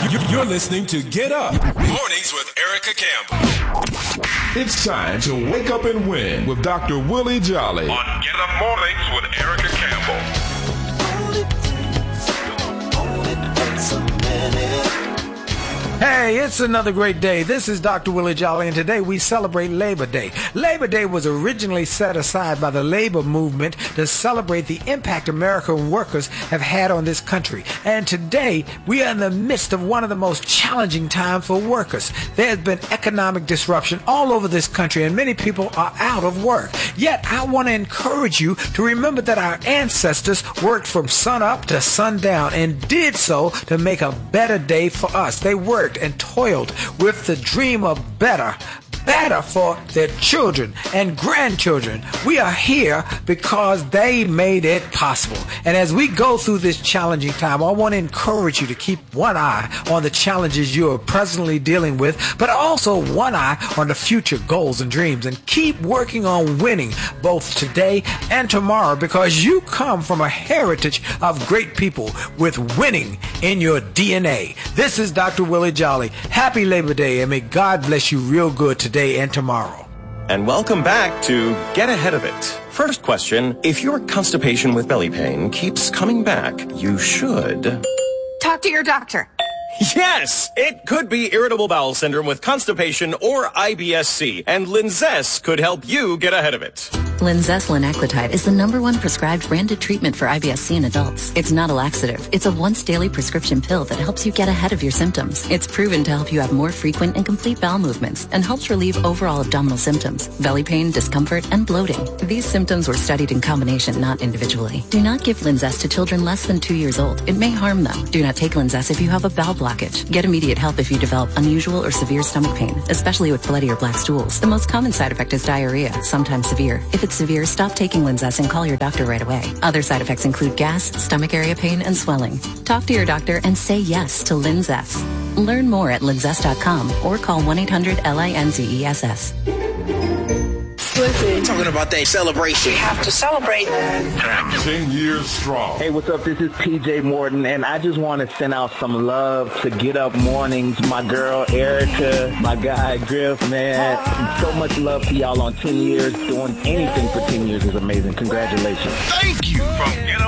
You're listening to Get Up Mornings with Erica Campbell. It's time to wake up and win with Dr. Willie Jolly on Get Up Mornings with Erica Campbell. Hey, it's another great day. This is Dr. Willie Jolly, and today we celebrate Labor Day. Labor Day was originally set aside by the labor movement to celebrate the impact American workers have had on this country. And today, we are in the midst of one of the most challenging times for workers. There has been economic disruption all over this country, and many people are out of work. Yet, I want to encourage you to remember that our ancestors worked from sun up to sundown and did so to make a better day for us. They worked and toiled with the dream of better for their children and grandchildren. We are here because they made it possible. And as we go through this challenging time, I want to encourage you to keep one eye on the challenges you are presently dealing with, but also one eye on the future goals and dreams, and keep working on winning both today and tomorrow, because you come from a heritage of great people with winning in your DNA. This is Dr. Willie Jolly. Happy Labor Day, and may God bless you real good today and tomorrow. And welcome back to Get Ahead of It. First question, if your constipation with belly pain keeps coming back, you should talk to your doctor. Yes, it could be irritable bowel syndrome with constipation or IBS-C, and Linzess could help you get ahead of it. Linzess linaclotide is the #1 prescribed branded treatment for IBS-C in adults. It's not a laxative. It's a once-daily prescription pill that helps you get ahead of your symptoms. It's proven to help you have more frequent and complete bowel movements and helps relieve overall abdominal symptoms, belly pain, discomfort, and bloating. These symptoms were studied in combination, not individually. Do not give Linzess to children less than 2 years old. It may harm them. Do not take Linzess if you have a bowel blockage. Get immediate help if you develop unusual or severe stomach pain, especially with bloody or black stools. The most common side effect is diarrhea, sometimes severe. If it's severe, stop taking Linzess and call your doctor right away. Other side effects include gas, stomach area pain, and swelling. Talk to your doctor and say yes to Linzess. Learn more at linzess.com or call 1-800-LINZESS. Listen, talking about that celebration. We have to celebrate. 10 years strong. Hey, what's up? This is PJ Morton, and I just want to send out some love to Get Up Mornings. My girl Erica, my guy Griff, man. So much love to y'all on 10 years. Doing anything for 10 years is amazing. Congratulations. Thank you. From Get Up